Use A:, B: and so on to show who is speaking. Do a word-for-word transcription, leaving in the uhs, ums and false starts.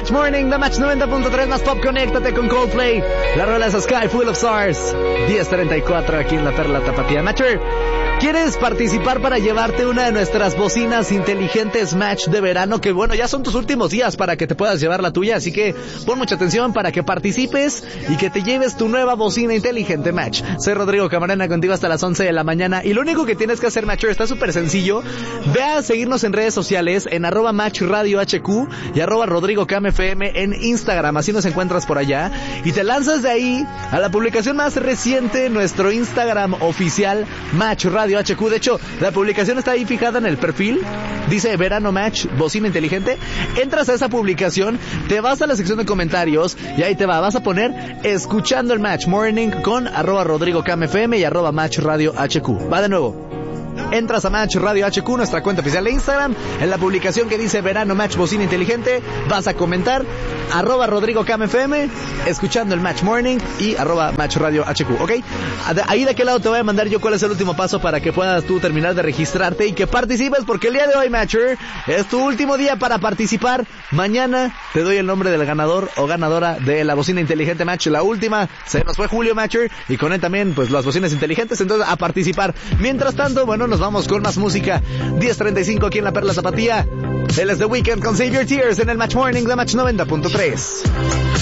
A: Match Morning, The Match noventa punto tres más pop, conéctate con Coldplay. La rola es Sky Full of Stars. diez treinta y cuatro aquí en la Perla Tapatía. Matcher, ¿quieres participar para llevarte una de nuestras bocinas inteligentes Match de verano? Que bueno, ya son tus últimos días para que te puedas llevar la tuya, así que pon mucha atención para que participes y que te lleves tu nueva bocina inteligente Match. Soy Rodrigo Camarena, contigo hasta las once de la mañana, y lo único que tienes que hacer, Matcher, está súper sencillo. Ve a seguirnos en redes sociales, en arroba Match Radio H Q y arroba Rodrigo Cam F M en Instagram, así nos encuentras por allá, y te lanzas de ahí a la publicación más reciente, nuestro Instagram oficial, Match Radio H Q. De hecho, la publicación está ahí fijada en el perfil, dice Verano Match, bocina inteligente. Entras a esa publicación, te vas a la sección de comentarios y ahí te va, vas a poner escuchando el Match Morning con arroba Rodrigo Cam F M y arroba Match Radio H Q. Va de nuevo. Entras a Match Radio H Q, nuestra cuenta oficial de Instagram, en la publicación que dice Verano Match Bocina Inteligente, vas a comentar arroba Rodrigo Cam F M, escuchando el Match Morning y arroba Match Radio H Q, ¿ok? Ahí de aquel lado te voy a mandar yo cuál es el último paso para que puedas tú terminar de registrarte y que participes, porque el día de hoy, Matcher, es tu último día para participar. Mañana te doy el nombre del ganador o ganadora de la bocina inteligente Match. La última se nos fue Julio, Matcher, y con él también pues las bocinas inteligentes, entonces a participar. Mientras tanto, bueno, nos vamos con más música. diez treinta y cinco aquí en la Perla Zapatía. Él es The Weeknd con Save Your Tears en el Match Morning de Match noventa punto tres.